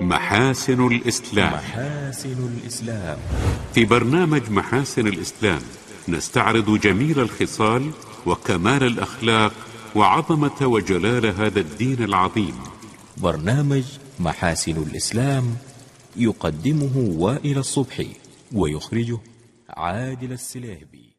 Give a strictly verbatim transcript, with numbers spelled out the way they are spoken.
محاسن الإسلام. محاسن الإسلام. في برنامج محاسن الإسلام نستعرض جميل الخصال وكمال الأخلاق وعظمة وجلال هذا الدين العظيم. برنامج محاسن الإسلام يقدمه وائل الصبحي ويخرجه عادل السليهبي.